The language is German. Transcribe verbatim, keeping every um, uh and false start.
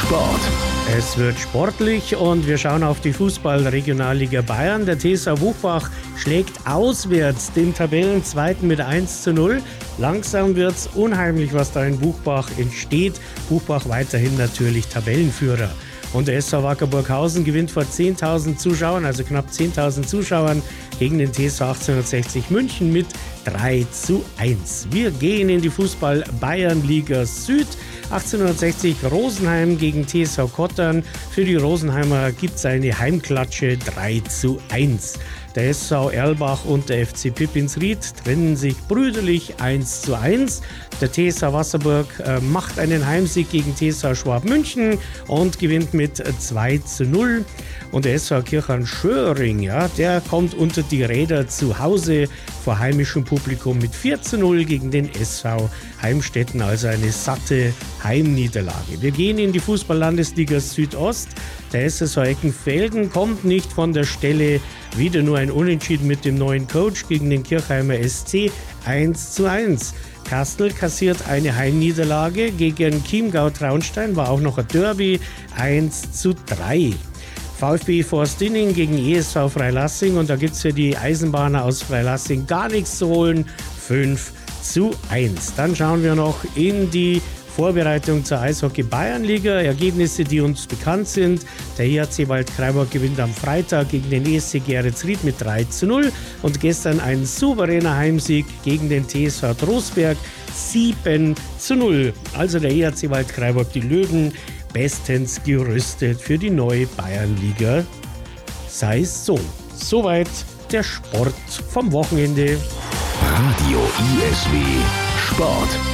Sport. Es wird sportlich und wir schauen auf die Fußball-Regionalliga Bayern. Der T S V Buchbach schlägt auswärts den Tabellenzweiten mit eins zu null. Langsam wird's unheimlich, was da in Buchbach entsteht. Buchbach weiterhin natürlich Tabellenführer. Und der S V Wacker Burghausen gewinnt vor zehntausend Zuschauern, also knapp zehntausend Zuschauern, gegen den T S V achtzehnhundertsechzig München mit drei zu eins. Wir gehen in die Fußball-Bayernliga Süd. achtzehnhundertsechzig Rosenheim gegen T S V Kottern. Für die Rosenheimer gibt es eine Heimklatsche drei zu eins. Der S V Erlbach und der F C Pippinsried trennen sich brüderlich eins zu eins. Der T S V Wasserburg äh, macht einen Heimsieg gegen T S V Schwab München und gewinnt mit zwei zu null. Und der S V Kirchheim Schöring, ja, der kommt unter die Räder zu Hause vor heimischem Publikum mit vier zu null gegen den S V Heimstetten, also eine satte Heimniederlage. Wir gehen in die Fußball-Landesliga Südost. Der S S V Eckenfelden kommt nicht von der Stelle. Wieder nur ein Unentschieden mit dem neuen Coach gegen den Kirchheimer S C eins zu eins. Kastel kassiert eine Heimniederlage gegen Chiemgau Traunstein, war auch noch ein Derby, eins zu drei. VfB Forstinning gegen E S V Freilassing und da gibt es für die Eisenbahner aus Freilassing gar nichts zu holen, fünf zu eins. Dann schauen wir noch in die Vorbereitung zur Eishockey-Bayernliga. Ergebnisse, die uns bekannt sind. Der E H C Waldkraiburg gewinnt am Freitag gegen den E S C Geretsried mit drei zu null und gestern ein souveräner Heimsieg gegen den T S V Trostberg sieben zu null. Also der E H C Waldkraiburg, die Löwen, bestens gerüstet für die neue Bayernliga. Sei es so. Soweit der Sport vom Wochenende. Radio I S W Sport.